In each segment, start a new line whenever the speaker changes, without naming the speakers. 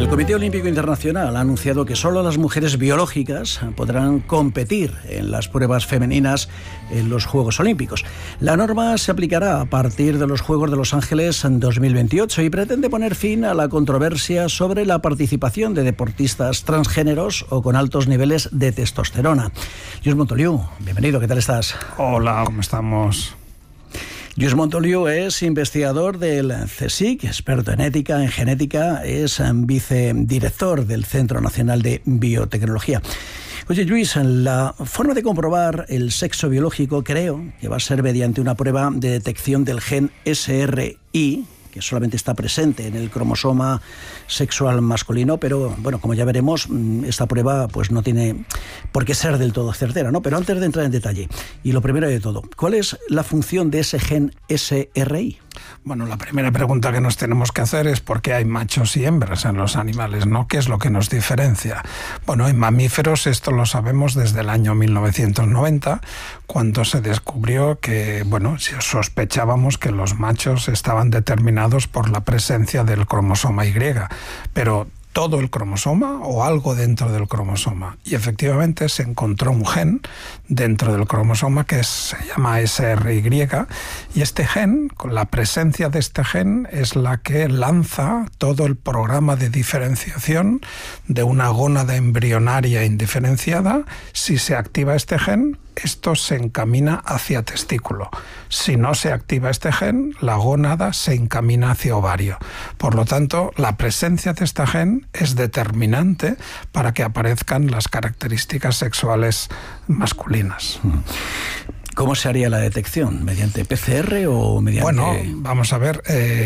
El Comité Olímpico Internacional ha anunciado que solo las mujeres biológicas podrán competir en las pruebas femeninas en los Juegos Olímpicos. La norma se aplicará a partir de los Juegos de Los Ángeles en 2028 y pretende poner fin a la controversia sobre la participación de deportistas transgéneros o con altos niveles de testosterona. Lluís Montoliu, bienvenido, ¿qué tal estás?
Hola, ¿cómo estamos?
Lluís Montoliu es investigador del CSIC, experto en ética, en genética, es vicedirector del Centro Nacional de Biotecnología. Oye, Lluís, la forma de comprobar el sexo biológico creo que va a ser mediante una prueba de detección del gen SRY, que solamente está presente en el cromosoma sexual masculino, pero bueno, como ya veremos, esta prueba pues no tiene por qué ser del todo certera, ¿no? Pero antes de entrar en detalle, y lo primero de todo, ¿cuál es la función de ese gen SRY?
Bueno, la primera pregunta que nos tenemos que hacer es por qué hay machos y hembras en los animales, ¿no? ¿Qué es lo que nos diferencia? Bueno, en mamíferos esto lo sabemos desde el año 1990, cuando se descubrió que, bueno, sospechábamos que los machos estaban determinados por la presencia del cromosoma Y, pero todo el cromosoma o algo dentro del cromosoma. Y efectivamente se encontró un gen dentro del cromosoma que se llama SRY, y este gen, con la presencia de este gen, es la que lanza todo el programa de diferenciación de una gónada embrionaria indiferenciada. Si se activa este gen, esto se encamina hacia testículo. Si no se activa este gen, la gónada se encamina hacia ovario. Por lo tanto, la presencia de este gen es determinante para que aparezcan las características sexuales masculinas.
¿Cómo se haría la detección? ¿Mediante PCR o mediante...?
Bueno, vamos a ver,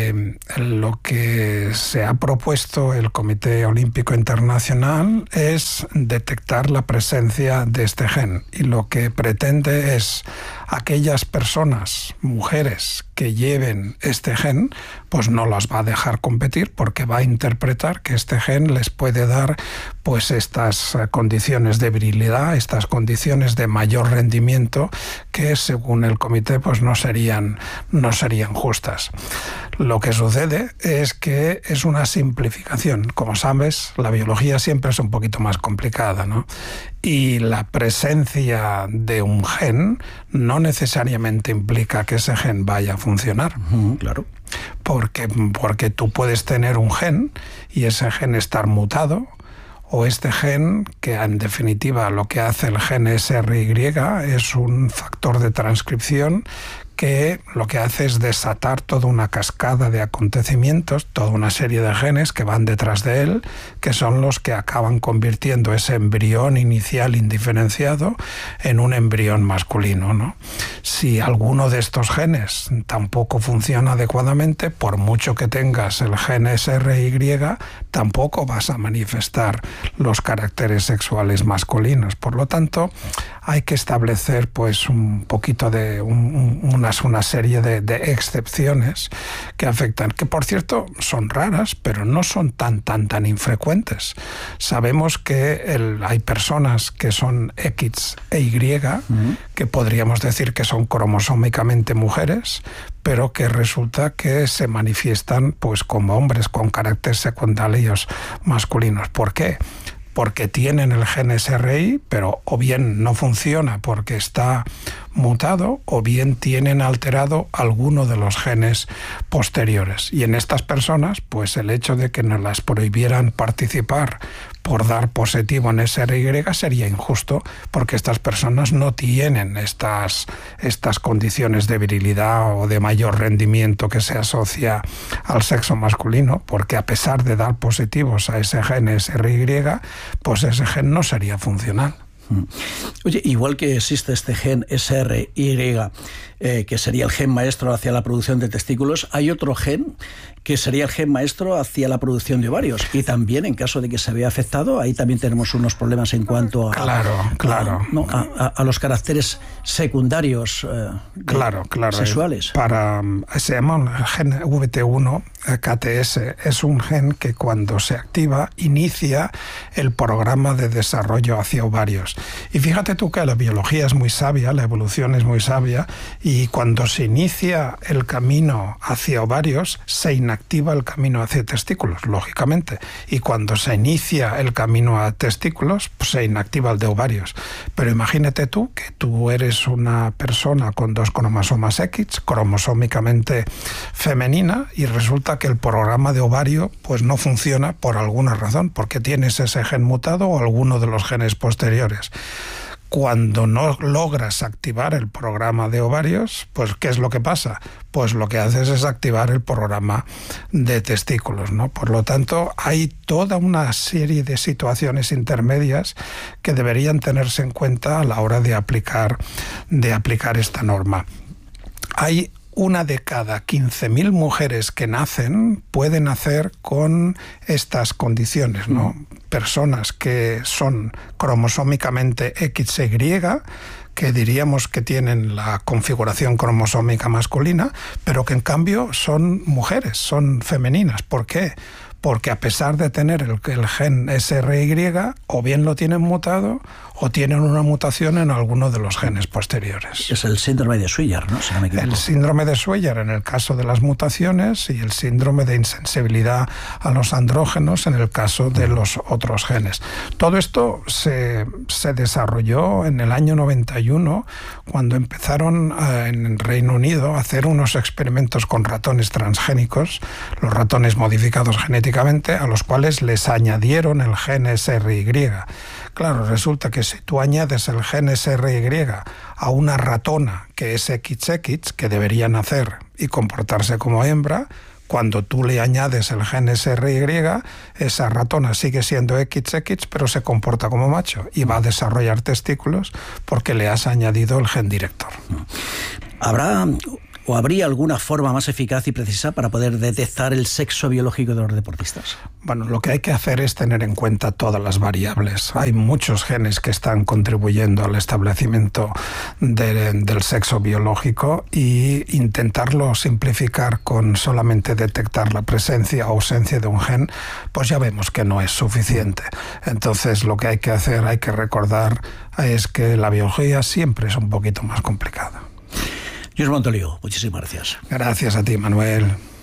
lo que se ha propuesto el Comité Olímpico Internacional es detectar la presencia de este gen, y lo que pretende es aquellas personas, mujeres, que lleven este gen, pues no las va a dejar competir, porque va a interpretar que este gen les puede dar pues estas condiciones de virilidad, estas condiciones de mayor rendimiento que según el comité pues no serían justas. Lo que sucede es que es una simplificación. Como sabes, la biología siempre es un poquito más complicada, ¿no? Y la presencia de un gen no necesariamente implica que ese gen vaya a funcionar.
Claro.
Porque tú puedes tener un gen y ese gen estar mutado, o este gen, que en definitiva lo que hace el gen SRY es un factor de transcripción que lo que hace es desatar toda una cascada de acontecimientos, toda una serie de genes que van detrás de él, que son los que acaban convirtiendo ese embrión inicial indiferenciado en un embrión masculino, ¿no? Si alguno de estos genes tampoco funciona adecuadamente, por mucho que tengas el gen SRY, tampoco vas a manifestar los caracteres sexuales masculinos. Por lo tanto, hay que establecer pues un poquito de una serie de excepciones que afectan, que por cierto son raras, pero no son tan infrecuentes. Sabemos que hay personas que son X e Y, que podríamos decir que son cromosómicamente mujeres, pero que resulta que se manifiestan pues como hombres con caracteres secundarios masculinos. ¿Por qué? Porque tienen el gen SRY, pero o bien no funciona porque está mutado, o bien tienen alterado alguno de los genes posteriores. Y en estas personas, pues el hecho de que nos las prohibieran participar por dar positivo en SRY sería injusto, porque estas personas no tienen estas condiciones de virilidad o de mayor rendimiento que se asocia al sexo masculino, porque a pesar de dar positivos a ese gen SRY, pues ese gen no sería funcional.
Oye, igual que existe este gen SRY, que sería el gen maestro hacia la producción de testículos, hay otro gen que sería el gen maestro hacia la producción de ovarios. Y también, en caso de que se vea afectado, ahí también tenemos unos problemas en cuanto a los caracteres secundarios sexuales.
Se llama el gen VT1 KTS. Es un gen que cuando se activa inicia el programa de desarrollo hacia ovarios. Y fíjate tú que la biología es muy sabia, la evolución es muy sabia, Y cuando se inicia el camino hacia ovarios, se inactiva el camino hacia testículos, lógicamente. Y cuando se inicia el camino a testículos, pues se inactiva el de ovarios. Pero imagínate tú que tú eres una persona con 2 cromosomas X, cromosómicamente femenina, y resulta que el programa de ovario pues no funciona por alguna razón, porque tienes ese gen mutado o alguno de los genes posteriores. Cuando no logras activar el programa de ovarios, pues ¿qué es lo que pasa? Pues lo que haces es activar el programa de testículos, ¿no? Por lo tanto, hay toda una serie de situaciones intermedias que deberían tenerse en cuenta a la hora de aplicar esta norma. Hay 1 de cada 15.000 mujeres que nacen pueden nacer con estas condiciones, ¿no? Personas que son cromosómicamente XY, que diríamos que tienen la configuración cromosómica masculina, pero que en cambio son mujeres, son femeninas. ¿Por qué? Porque a pesar de tener el gen SRY, o bien lo tienen mutado o tienen una mutación en alguno de los genes posteriores.
Es el síndrome de Swyer, ¿no? Si no me equivoco.
El síndrome de Swyer en el caso de las mutaciones y el síndrome de insensibilidad a los andrógenos en el caso de los otros genes. Todo esto se desarrolló en el año 91, cuando empezaron en Reino Unido a hacer unos experimentos con ratones transgénicos, los ratones modificados genéticamente, a los cuales les añadieron el gen SRY. Claro, resulta que si tú añades el gen SRY a una ratona que es XX, que debería nacer y comportarse como hembra, cuando tú le añades el gen SRY, esa ratona sigue siendo XX, pero se comporta como macho y va a desarrollar testículos porque le has añadido el gen director.
¿Habría alguna forma más eficaz y precisa para poder detectar el sexo biológico de los deportistas?
Bueno, lo que hay que hacer es tener en cuenta todas las variables. Hay muchos genes que están contribuyendo al establecimiento del sexo biológico, y intentarlo simplificar con solamente detectar la presencia o ausencia de un gen, pues ya vemos que no es suficiente. Entonces, lo que hay que hacer, hay que recordar, es que la biología siempre es un poquito más complicada.
Lluís Montoliu, muchísimas gracias.
Gracias a ti, Manuel.